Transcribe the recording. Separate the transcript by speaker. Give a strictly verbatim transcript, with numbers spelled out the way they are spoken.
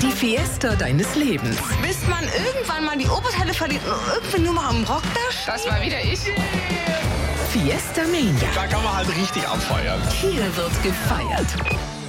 Speaker 1: Die Fiesta deines Lebens.
Speaker 2: Bis man irgendwann mal die Oberteile verliert und irgendwie nur mal am Rock da steht.
Speaker 3: Das war wieder ich.
Speaker 1: Fiesta Mania.
Speaker 4: Da kann man halt richtig abfeiern.
Speaker 1: Hier wird gefeiert.